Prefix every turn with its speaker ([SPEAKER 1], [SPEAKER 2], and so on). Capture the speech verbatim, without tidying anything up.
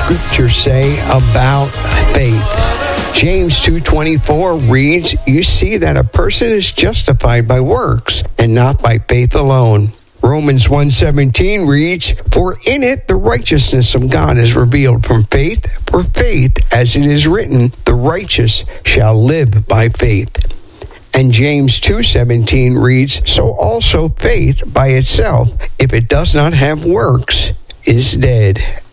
[SPEAKER 1] Scripture say about faith? James two twenty-four reads, "You see that a person is justified by works and not by faith alone." Romans one seventeen reads, "For in it the righteousness of God is revealed from faith for faith, as it is written, the righteous shall live by faith." And James two seventeen reads, "So also faith by itself, if it does not have works, is dead."